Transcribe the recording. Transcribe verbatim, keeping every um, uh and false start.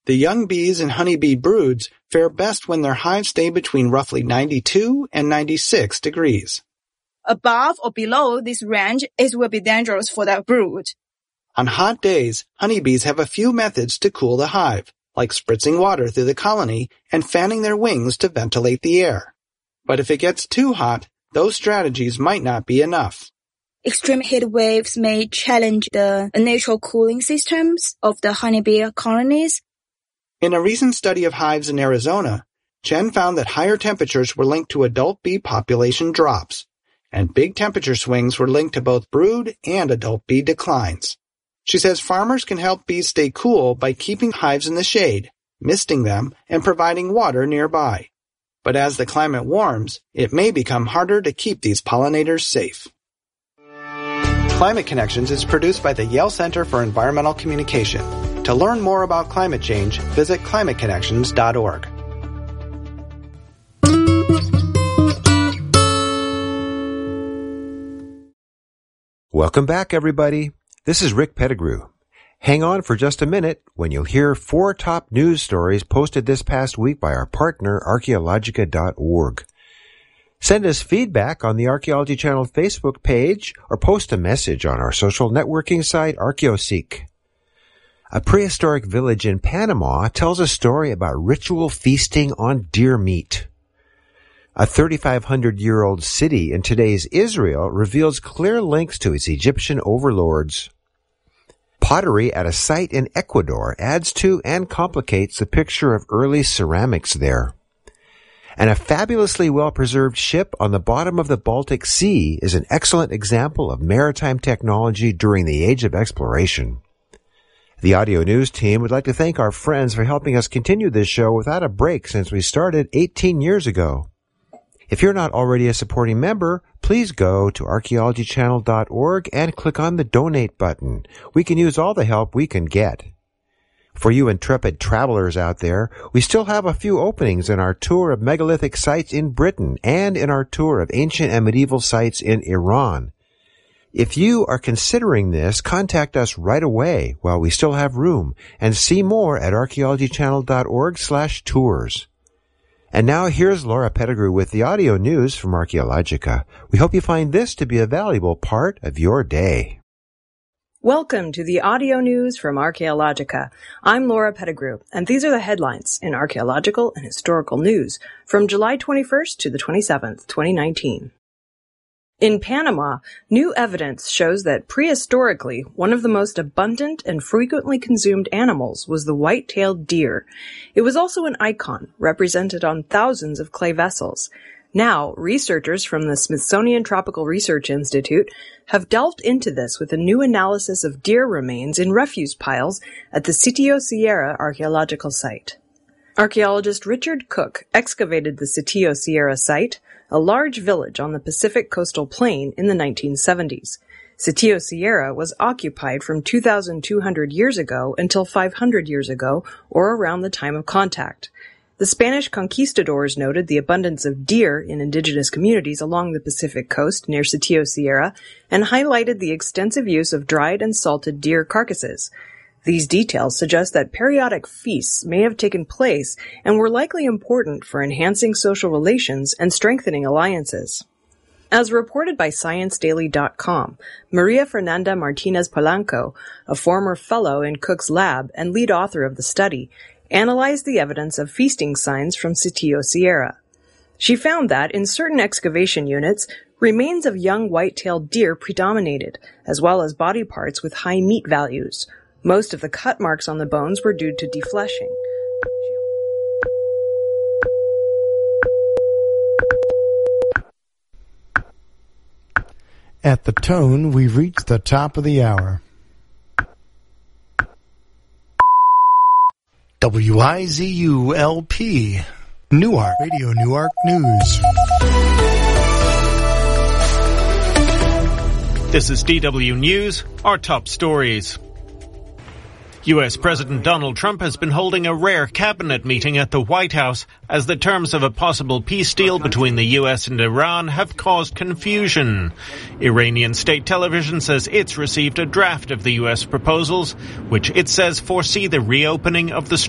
The young bees and honeybee broods fare best when their hives stay between roughly ninety-two and ninety-six degrees. Above or below this range, it will be dangerous for the brood. On hot days, honeybees have a few methods to cool the hive, like spritzing water through the colony and fanning their wings to ventilate the air. But if it gets too hot, those strategies might not be enough. Extreme heat waves may challenge the natural cooling systems of the honeybee colonies. In a recent study of hives in Arizona, Chen found that higher temperatures were linked to adult bee population drops, and big temperature swings were linked to both brood and adult bee declines. She says farmers can help bees stay cool by keeping hives in the shade, misting them, and providing water nearby. But as the climate warms, it may become harder to keep these pollinators safe. Climate Connections is produced by the Yale Center for Environmental Communication. To learn more about climate change, visit climate connections dot org. Welcome back, everybody. This is Rick Pettigrew. Hang on for just a minute when you'll hear four top news stories posted this past week by our partner, archaeologica dot org. Send us feedback on the Archaeology Channel Facebook page or post a message on our social networking site, ArchaeoSeek. A prehistoric village in Panama tells a story about ritual feasting on deer meat. A thirty-five hundred year old city in today's Israel reveals clear links to its Egyptian overlords. Pottery at a site in Ecuador adds to and complicates the picture of early ceramics there. And a fabulously well-preserved ship on the bottom of the Baltic Sea is an excellent example of maritime technology during the age of exploration. The Audio News team would like to thank our friends for helping us continue this show without a break since we started eighteen years ago. If you're not already a supporting member, please go to archaeology channel dot org and click on the donate button. We can use all the help we can get. For you intrepid travelers out there, we still have a few openings in our tour of megalithic sites in Britain and in our tour of ancient and medieval sites in Iran. If you are considering this, contact us right away while we still have room and see more at archaeology channel dot org slash tours. And now here's Laura Pettigrew with the audio news from Archaeologica. We hope you find this to be a valuable part of your day. Welcome to the audio news from Archaeologica. I'm Laura Pettigrew, and these are the headlines in archaeological and historical news from July twenty-first to the twenty-seventh, twenty nineteen. In Panama, new evidence shows that prehistorically, one of the most abundant and frequently consumed animals was the white-tailed deer. It was also an icon, represented on thousands of clay vessels. Now, researchers from the Smithsonian Tropical Research Institute have delved into this with a new analysis of deer remains in refuse piles at the Sitio Sierra archaeological site. Archaeologist Richard Cook excavated the Sitio Sierra site, a large village on the Pacific coastal plain, in the nineteen seventies. Sitio Sierra was occupied from two thousand two hundred years ago until five hundred years ago, or around the time of contact. The Spanish conquistadors noted the abundance of deer in indigenous communities along the Pacific coast near Sitio Sierra and highlighted the extensive use of dried and salted deer carcasses. These details suggest that periodic feasts may have taken place and were likely important for enhancing social relations and strengthening alliances. As reported by Science Daily dot com, Maria Fernanda Martinez Polanco, a former fellow in Cook's lab and lead author of the study, analyzed the evidence of feasting signs from Sitio Sierra. She found that, in certain excavation units, remains of young white-tailed deer predominated, as well as body parts with high meat values. Most of the cut marks on the bones were due to defleshing. At the tone, we've reached the top of the hour. W I Z U L P, Newark, Radio Newark News. This is D W News, our top stories. U S President Donald Trump has been holding a rare cabinet meeting at the White House as the terms of a possible peace deal between the U S and Iran have caused confusion. Iranian state television says it's received a draft of the U S proposals, which it says foresee the reopening of the